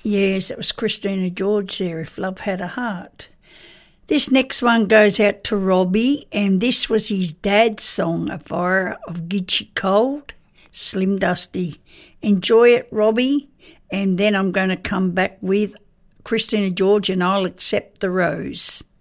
Yes, it was Christina George there, If Love Had a Heart. This next one goes out to Robbie, and this was his dad's song, A Fire of Gitchy Cold, Slim Dusty. Enjoy it, Robbie, and then I'm going to come back with Christina George and I'll Accept the Rose.